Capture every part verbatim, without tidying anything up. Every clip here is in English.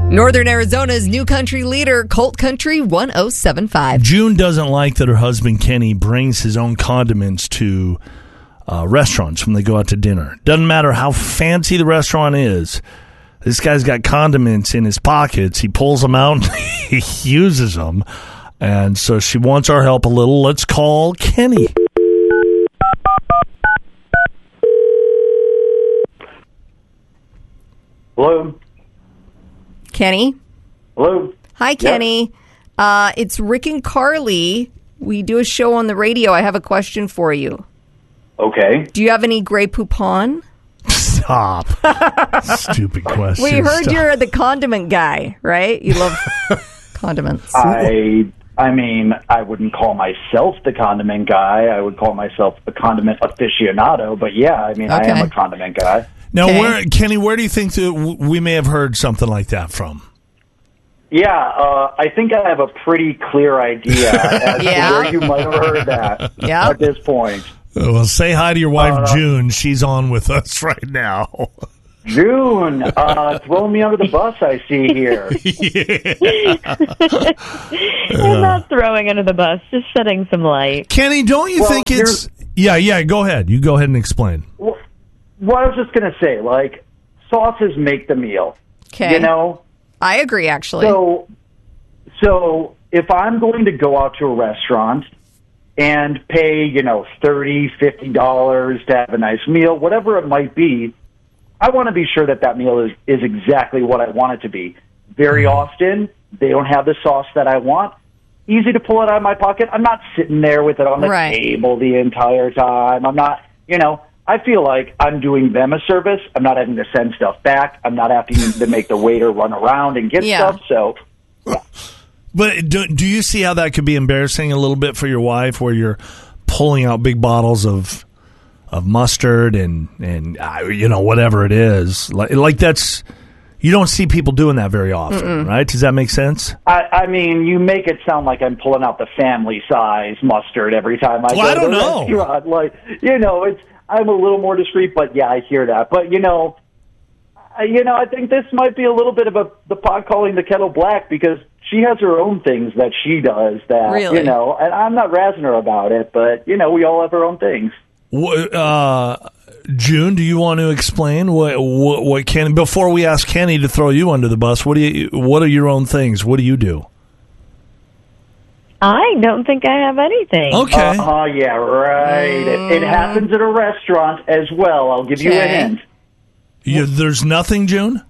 Northern Arizona's new country leader, Colt Country one oh seven point five. June doesn't like that her husband Kenny brings his own condiments to uh, restaurants when they go out to dinner. Doesn't matter how fancy the restaurant is. This guy's got condiments in his pockets. He pulls them out and he uses them. And so she wants our help a little. Let's call Kenny. Hello? Kenny? Hello? Hi, Kenny. Yep. Uh, it's Rick and Carly. We do a show on the radio. I have a question for you. Okay. Do you have any Grey Poupon? Stop. Stupid question. We heard Stop. You're the condiment guy, right? You love condiments. I I mean, I wouldn't call myself the condiment guy. I would call myself the condiment aficionado. But yeah, I mean, Okay. I am a condiment guy. Now, Okay. where, Kenny, where do you think that w- we may have heard something like that from? Yeah, uh, I think I have a pretty clear idea as Yeah. to where you might have heard that Yeah. at this point. Uh, Well, say hi to your wife, Uh, June. She's on with us right now. June, uh, throwing me under the bus, I see here. I'm not throwing under the bus, just shedding some light. Kenny, don't you Well, think it's... Yeah, yeah, go ahead. You go ahead and explain. Well, what I was just going to say, like, sauces make the meal. Okay. You know? I agree, actually. So, so if I'm going to go out to a restaurant and pay, you know, thirty dollars, fifty dollars to have a nice meal, whatever it might be, I want to be sure that that meal is, is exactly what I want it to be. Very often, they don't have the sauce that I want. Easy to pull it out of my pocket. I'm not sitting there with it on the Right. table the entire time. I'm not, you know, I feel like I'm doing them a service. I'm not having to send stuff back. I'm not having to make the waiter run around and get Yeah. stuff. So, But do, do you see how that could be embarrassing a little bit for your wife, where you're pulling out big bottles of of mustard and and uh, you know, whatever it is, like like that's, you don't see people doing that very often, Mm-mm. right? Does that make sense? I, I mean, you make it sound like I'm pulling out the family size mustard every time I Well, go I don't to the know. restaurant. Like, you know, it's I'm a little more discreet, but yeah, I hear that. But you know, I, you know, I think this might be a little bit of a the pot calling the kettle black, because she has her own things that she does that, Really? you know, and I'm not razzing her about it, but you know, we all have our own things. Wh- Uh, June, do you want to explain what what, what Kenny, before we ask Kenny to throw you under the bus? What do you? What are your own things? What do you do? I don't think I have anything. Okay. Oh, yeah, right. It, it happens at a restaurant as well. I'll give you a Okay. hint. You, there's nothing, June?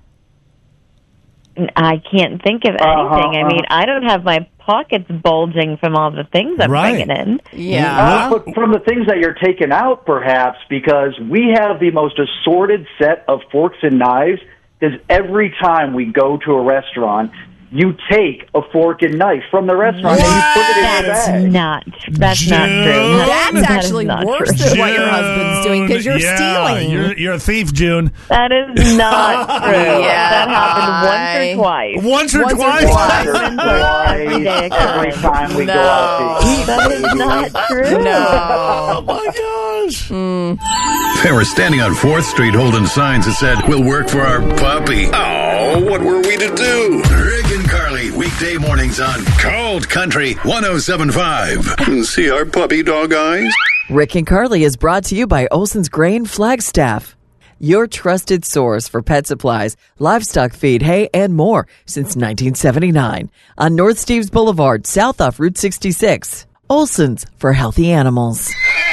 I can't think of anything. Uh-huh, I mean, I don't have my pockets bulging from all the things I'm Right. bringing in. Yeah. Uh, but from the things that you're taking out, perhaps, because we have the most assorted set of forks and knives, because every time we go to a restaurant, you take a fork and knife from the restaurant and you put it in your That's bag. not. That's not true. June? That's That is actually not worse true. than what your husband's doing, because you're yeah, stealing. You're, you're a thief, June. That is not true. Yeah. That happened once or twice. Once or Once or twice? twice. Every day Twice, every occurrence. time we No. go out to eat. That is not true. No. Oh, my gosh. They were standing on fourth Street holding signs that said, "We'll work for our puppy." Oh, what were we to do? Rick and Carly, weekday mornings on Cold Country one oh seven point five. See our puppy dog eyes? Rick and Carly is brought to you by Olson's Grain Flagstaff, your trusted source for pet supplies, livestock feed, hay, and more since nineteen seventy-nine. On North Steves Boulevard, south off Route sixty-six. Olson's, for healthy animals.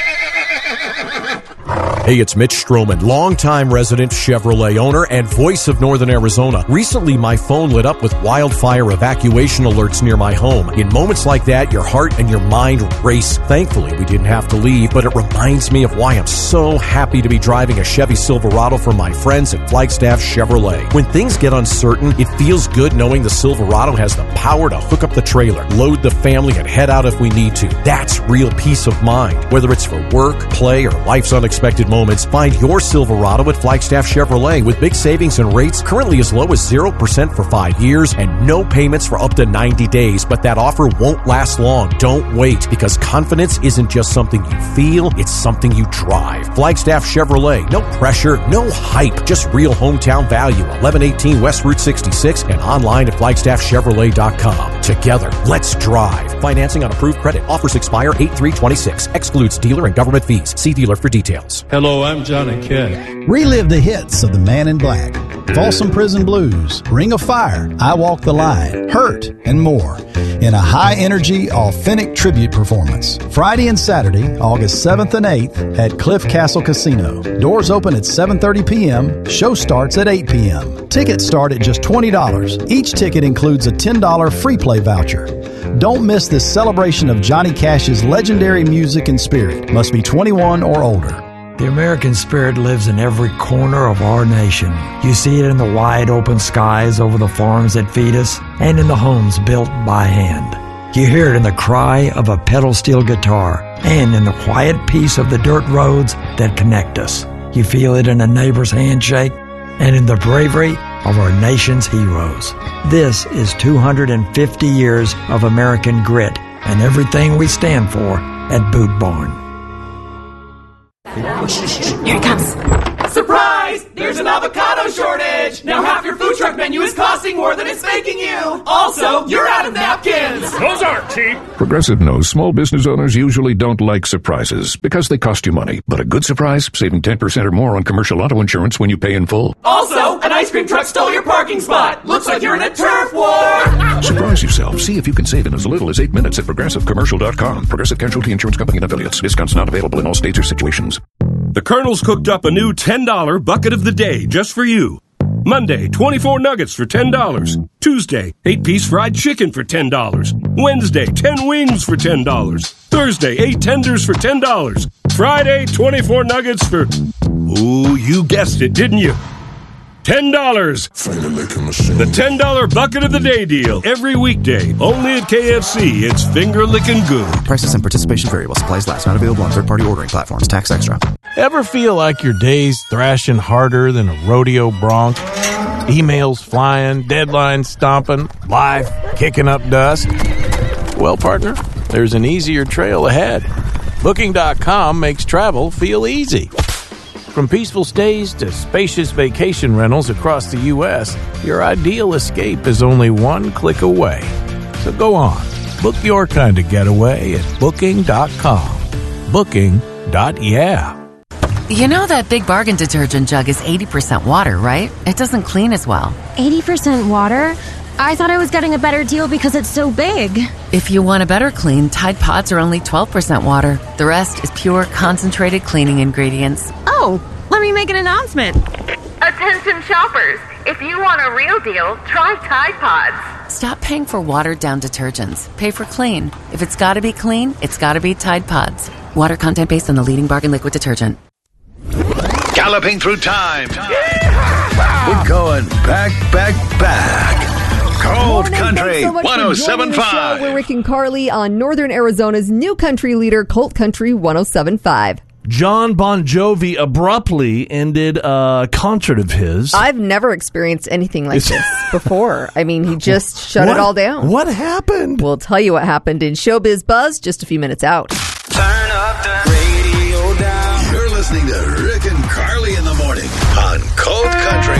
Hey, it's Mitch Stroman, longtime resident Chevrolet owner and voice of Northern Arizona. Recently, my phone lit up with wildfire evacuation alerts near my home. In moments like that, your heart and your mind race. Thankfully, we didn't have to leave, but it reminds me of why I'm so happy to be driving a Chevy Silverado for my friends at Flagstaff Chevrolet. When things get uncertain, it feels good knowing the Silverado has the power to hook up the trailer, load the family, and head out if we need to. That's real peace of mind. Whether it's for work, play, or life's unexpected moments, moments, find your Silverado at Flagstaff Chevrolet with big savings and rates currently as low as zero percent for five years and no payments for up to ninety days. But that offer won't last long. Don't wait, because confidence isn't just something you feel, it's something you drive. Flagstaff Chevrolet. No pressure, no hype, just real hometown value. eleven eighteen West Route sixty-six and online at flagstaff chevrolet dot com. Together, let's drive. Financing on approved credit. Offers expire eight three twenty-six. Excludes dealer and government fees. See dealer for details. Hello, I'm Johnny Cash. Relive the hits of the Man in Black, Folsom Prison Blues, Ring of Fire, I Walk the Line, Hurt, and more in a high-energy, authentic tribute performance. Friday and Saturday, August seventh and eighth at Cliff Castle Casino. Doors open at seven thirty p.m. Show starts at eight p.m. Tickets start at just twenty dollars. Each ticket includes a ten dollars free play voucher. Don't miss this celebration of Johnny Cash's legendary music and spirit. Must be twenty-one or older. The American spirit lives in every corner of our nation. You see it in the wide open skies over the farms that feed us and in the homes built by hand. You hear it in the cry of a pedal steel guitar and in the quiet peace of the dirt roads that connect us. You feel it in a neighbor's handshake and in the bravery of our nation's heroes. This is two hundred fifty years of American grit and everything we stand for at Boot Barn. Here it comes. Surprise! There's an avocado shortage! Now half your food truck menu is costing more than it's making you! Also, you're out of napkins! Those aren't cheap! Progressive knows small business owners usually don't like surprises because they cost you money. But a good surprise, saving ten percent or more on commercial auto insurance when you pay in full. Also, an ice cream truck stole your parking spot! Looks like you're in a turf war! Surprise yourself. See if you can save in as little as eight minutes at progressive commercial dot com. Progressive Casualty Insurance Company and affiliates. Discounts not available in all states or situations. The Colonel's cooked up a new ten dollar bucket of the day just for you. Monday, twenty-four nuggets for ten dollars. Tuesday, eight-piece fried chicken for ten dollars. Wednesday, ten wings for ten dollars. Thursday, eight tenders for ten dollars. Friday, twenty-four nuggets for... Ooh, you guessed it, didn't you? ten dollars. The ten dollar bucket of the day deal. Every weekday. Only at K F C. It's finger-licking good. Prices and participation vary while supplies last. Not available on third-party ordering platforms. Tax extra. Ever feel like your day's thrashing harder than a rodeo bronc? Emails flying, deadlines stomping, life kicking up dust? Well, partner, there's an easier trail ahead. Booking dot com makes travel feel easy. From peaceful stays to spacious vacation rentals across the U S, your ideal escape is only one click away. So go on, book your kind of getaway at booking dot com. Booking. Yeah. You know that Big Bargain detergent jug is eighty percent water, right? It doesn't clean as well. eighty percent water? I thought I was getting a better deal because it's so big. If you want a better clean, Tide Pods are only twelve percent water. The rest is pure, concentrated cleaning ingredients. Oh, let me make an announcement. Attention shoppers, if you want a real deal, try Tide Pods. Stop paying for watered-down detergents. Pay for clean. If it's gotta be clean, it's gotta be Tide Pods. Water content based on the leading bargain liquid detergent. Galloping through time. We're going back, back, back. Cold Country so one oh seven point five. We're Rick and Carly on Northern Arizona's new country leader, Colt Country one oh seven point five. John Bon Jovi abruptly ended a concert of his. I've never experienced anything like this before. I mean, he just shut what, it all down. What happened? We'll tell you what happened in Showbiz Buzz just a few minutes out. Turn up the radio down. You're listening to Rick and Carly in the morning on Cold Country.